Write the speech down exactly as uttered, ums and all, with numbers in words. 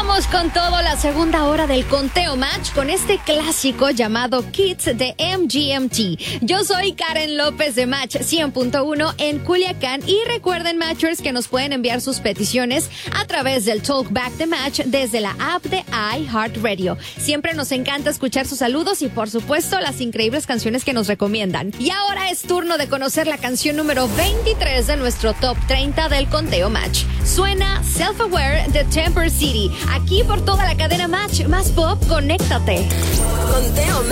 Vamos con todo, la segunda hora del Conteo Match con este clásico llamado Kids de M G M T. Yo soy Karen López de Match cien punto uno en Culiacán y recuerden, Matchers, que nos pueden enviar sus peticiones a través del Talkback de Match desde la app de iHeartRadio. Siempre nos encanta escuchar sus saludos y, por supuesto, las increíbles canciones que nos recomiendan. Y ahora es turno de conocer la canción número veintitrés de nuestro Top treinta del Conteo Match. Suena Self-Aware de Temper City. Aquí por toda la cadena Match, más pop, conéctate. Conteo